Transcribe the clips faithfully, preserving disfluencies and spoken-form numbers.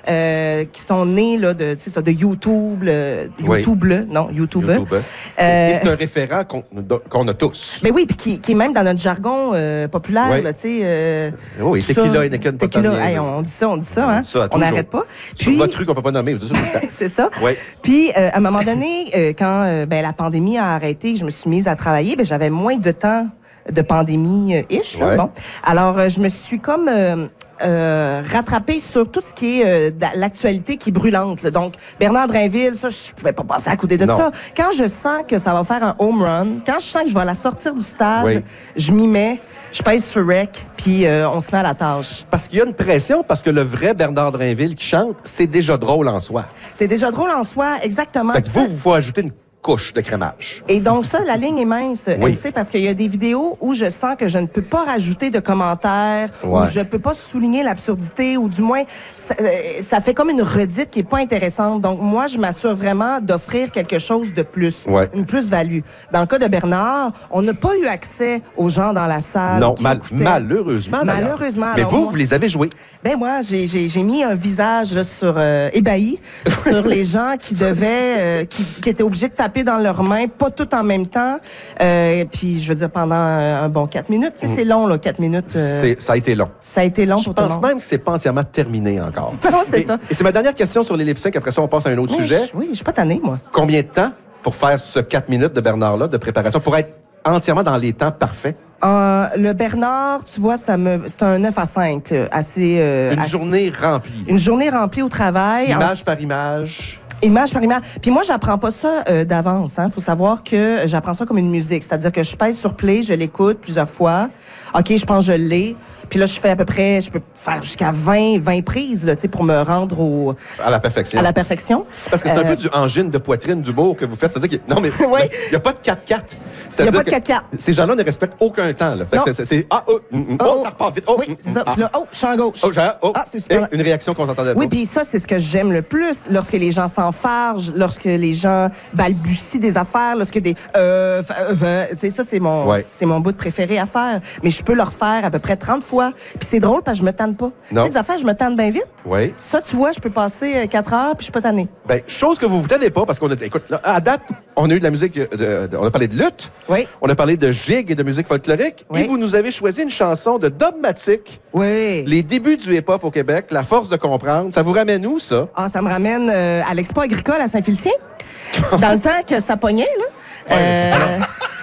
euh, qui sont nés là, de, ça, de YouTube, le, YouTube, oui. le, non, YouTube. YouTube. Euh, c'est un référent qu'on, qu'on a tous. Ben oui, puis qui, qui est même dans notre jargon euh, populaire, oui. là, tu sais. Euh, oui, tequila et Necken Tequila, hey, on dit ça, on dit ça, hein. Ça, on n'arrête pas. Puis, sur votre truc, on peut pas nommer, vous dites ça. C'est ça. Oui. Puis, euh, à un moment donné, euh, quand euh, ben, la pandémie a arrêté, je me suis mise à travailler, ben, j'avais moins de temps de pandémie-ish. Ouais. Bon. Alors, euh, je me suis comme euh, euh, rattrapée sur tout ce qui est euh, l'actualité qui est brûlante. Là. Donc, Bernard Drinville, ça, je pouvais pas passer à côté de non. ça. Quand je sens que ça va faire un home run, quand je sens que je vais la sortir du stade, oui. je m'y mets, je pèse sur rec, puis euh, on se met à la tâche. Parce qu'il y a une pression, parce que le vrai Bernard Drinville qui chante, c'est déjà drôle en soi. C'est déjà drôle en soi, exactement. Fait que vous, il faut ajouter une couche de crémage. Et donc ça, la ligne est mince, oui. M C, parce qu'il y a des vidéos où je sens que je ne peux pas rajouter de commentaires, ouais. où je peux pas souligner l'absurdité, ou du moins, ça, ça fait comme une redite qui est pas intéressante. Donc moi, je m'assure vraiment d'offrir quelque chose de plus, ouais. une plus-value. Dans le cas de Bernard, on n'a pas eu accès aux gens dans la salle. Non, mal, malheureusement. Malheureusement. Mais alors, vous, moi, vous les avez joués. Ben moi, j'ai, j'ai, j'ai mis un visage là, sur euh, ébahi sur les gens qui devaient, euh, qui, qui étaient obligés de taper dans leurs mains, pas tout en même temps. Euh, puis, je veux dire, pendant un bon quatre minutes. Tu sais, mm. c'est long, là, quatre minutes. Euh, c'est, ça a été long. Ça a été long je pour tout le monde. Je pense même que c'est pas entièrement terminé encore. Non, c'est et, ça. Et c'est ma dernière question sur les lip-syncs. Après ça, on passe à un autre oui, sujet. Je, oui, je suis pas tannée, moi. Combien de temps pour faire ce quatre minutes de Bernard-là, de préparation, pour être entièrement dans les temps parfaits? Euh, le Bernard, tu vois, ça me, c'est un neuf à cinq, assez... Euh, une assez, journée remplie. Une journée remplie au travail. Image en... par image. Image par image. Puis moi, j'apprends pas ça euh, d'avance. Hein. Faut savoir que j'apprends ça comme une musique. C'est-à-dire que je pèse sur play, je l'écoute plusieurs fois. OK, je pense que je l'ai. Puis là, je fais à peu près, je peux faire jusqu'à vingt, vingt prises là, pour me rendre au... À la perfection. À la perfection. Parce que c'est euh... un peu du angine de poitrine du beau que vous faites. C'est-à-dire qu'il... Non, mais il ouais. n'y a pas de quatre quatre. Il n'y a pas de quatre quatre. Ces gens-là ne respectent aucun temps. Là. C'est, c'est, c'est... Ah, oh, mm, mm, oh, oh, ça repart vite. Oh, oui, c'est ça. Ah. Puis là, oh, je suis en gauche. Oh, genre, oh. Ah, c'est super. Et une réaction qu'on s'entendait pas. Oui, puis ça, c'est ce que j'aime le plus. Lorsque les gens s'enfargent, lorsque les gens balbutient des affaires, lorsque des... Euh, euh, tu sais, ça, c'est mon, ouais. c'est mon bout préféré à faire. Mais je peux le refaire à peu près trente fois. Puis c'est drôle parce que je me tanne pas. Tu sais, des affaires, je me tanne bien vite. Oui. Ça, tu vois, je peux passer quatre heures puis je suis pas tannée. Ben, chose que vous vous tannez pas parce qu'on a dit, écoute, là, à date, on a eu de la musique, de, de, de, on a parlé de lutte. Oui. On a parlé de gigue et de musique folklorique. Oui. Et vous nous avez choisi une chanson de Dogmatic. Oui. Les débuts du hip-hop au Québec, la force de comprendre. Ça vous ramène où, ça? Ah, ça me ramène euh, à l'Expo agricole à Saint-Félicien. Dans le temps que ça pognait, là. Ouais, euh...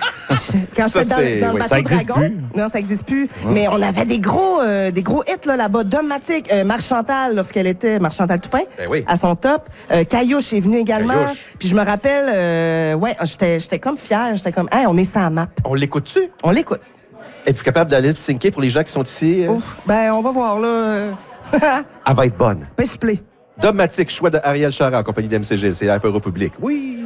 Quand ça, c'était dans, c'est... dans le oui, bateau Dragon. Plus. Non, ça n'existe plus. Ouais. Mais on avait des gros, euh, des gros hits là, là-bas. Dogmatic, euh, Marc Chantal, lorsqu'elle était, Marc Chantal Toupin, ben oui. à son top. Euh, Caillouche est venu également. Caillouche. Puis je me rappelle, euh, ouais, j'étais, j'étais comme fière. J'étais comme, hey, on est sans map. On l'écoute-tu? On l'écoute. Êtes-vous capable d'aller lip-syncer pour les gens qui sont ici? Euh? Ouf, ben, on va voir, là. Elle va être bonne. Pas supplé. Dogmatic, choix de Ariel Charest en compagnie d'M C G. C'est la République. Oui!